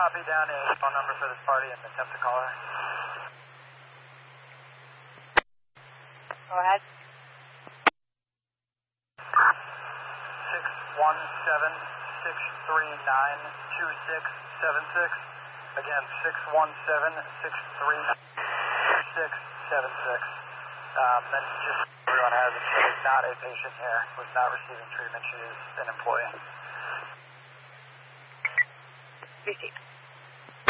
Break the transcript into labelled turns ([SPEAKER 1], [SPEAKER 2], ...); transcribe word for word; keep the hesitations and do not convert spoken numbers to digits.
[SPEAKER 1] copy down a phone number for this party and attempt to call her.
[SPEAKER 2] Go ahead.
[SPEAKER 1] six one seven, six three nine, two six seven six. Again, six one seven, six three nine, two six seven six. Um, and just everyone has it. She is not a patient here, was not receiving treatment. She is an employee.
[SPEAKER 2] Received.